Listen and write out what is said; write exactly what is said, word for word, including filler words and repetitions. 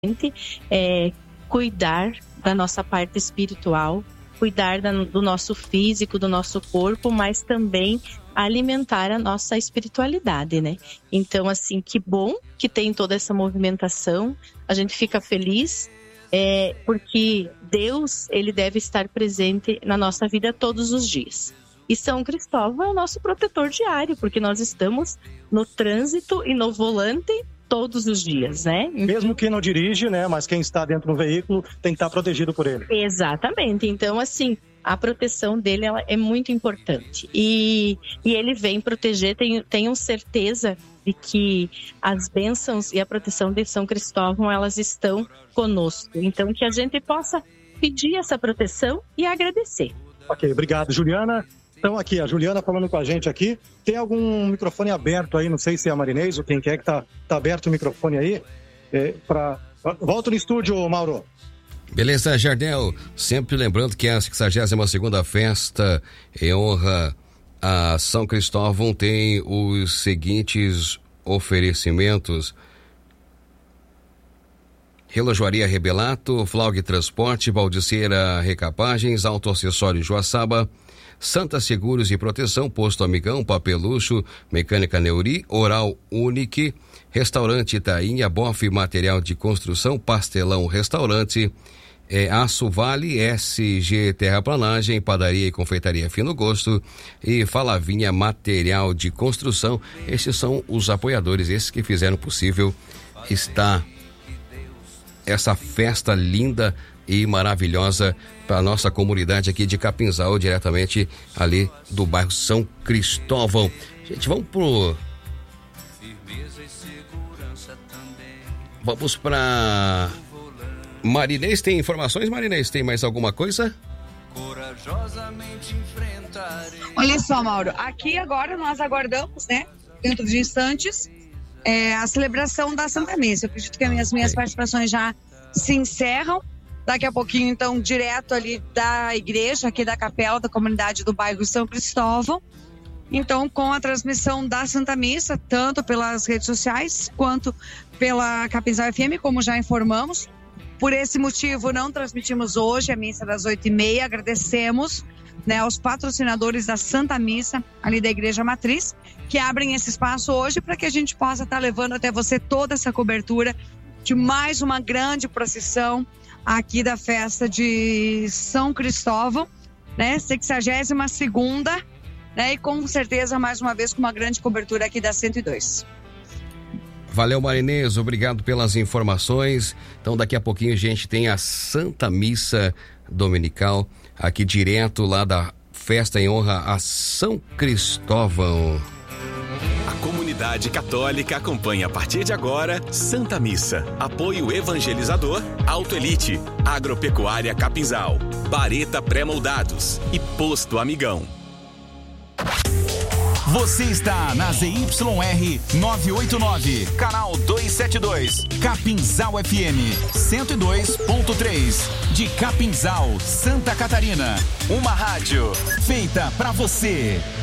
é, cuidar da nossa parte espiritual, cuidar da, do nosso físico, do nosso corpo, mas também alimentar a nossa espiritualidade, né? Então, assim, que bom que tem toda essa movimentação, a gente fica feliz, é, porque Deus, ele deve estar presente na nossa vida todos os dias. E São Cristóvão é o nosso protetor diário, porque nós estamos no trânsito e no volante todos os dias, né? Mesmo quem não dirige, né? Mas quem está dentro do veículo tem que estar protegido por ele. Exatamente. Então, assim, a proteção dele ela é muito importante. E, e ele vem proteger, tenho, tenho certeza de que as bênçãos e a proteção de São Cristóvão, elas estão conosco. Então, que a gente possa pedir essa proteção e agradecer. Ok, obrigado, Juliana. Então, aqui, a Juliana falando com a gente aqui. Tem algum microfone aberto aí? Não sei se é a Marinês ou quem quer que tá, tá aberto o microfone aí. É, pra... Volta no estúdio, Mauro. Beleza, Jardel. Sempre lembrando que a sexagésima segunda festa em honra a São Cristóvão tem os seguintes oferecimentos: Relojoaria Rebelato, Flaug Transporte, Baldiceira Recapagens, Auto Acessório Joaçaba, Santa Seguros e Proteção, Posto Amigão, Papelucho, Mecânica Neuri, Oral Unique, Restaurante Itainha, Boff Material de Construção, Pastelão Restaurante, é, Aço Vale, S G Terraplanagem, Padaria e Confeitaria Fino Gosto e Falavinha Material de Construção. Esses são os apoiadores, esses que fizeram possível estar essa festa linda e maravilhosa para a nossa comunidade aqui de Capinzal, diretamente ali do bairro São Cristóvão. Gente, vamos pro... Vamos para... Marinês, tem informações, Marinês? Tem mais alguma coisa? Olha só, Mauro, aqui agora nós aguardamos, né, dentro de instantes, é, a celebração da Santa Missa. Eu acredito que as minhas participações já se encerram. Daqui a pouquinho, então, direto ali da igreja, aqui da capela da comunidade do bairro São Cristóvão. Então, com a transmissão da Santa Missa, tanto pelas redes sociais quanto pela Capinzal F M, como já informamos. Por esse motivo, não transmitimos hoje a missa das oito e meia. Agradecemos, né, aos patrocinadores da Santa Missa, ali da Igreja Matriz, que abrem esse espaço hoje para que a gente possa estar levando até você toda essa cobertura de mais uma grande procissão aqui da festa de São Cristóvão, né, sexagésima segunda, né, e com certeza mais uma vez com uma grande cobertura aqui da cento e dois. Valeu, Marinês, obrigado pelas informações. Então daqui a pouquinho a gente tem a Santa Missa Dominical aqui direto lá da festa em honra a São Cristóvão. A comunidade católica acompanha a partir de agora Santa Missa. Apoio evangelizador, Auto Elite, Agropecuária Capinzal, Bareta Pré-Moldados e Posto Amigão. Você está na Z Y R novecentos e oitenta e nove, canal duzentos e setenta e dois, Capinzal F M cento e dois ponto três, de Capinzal, Santa Catarina. Uma rádio feita pra você.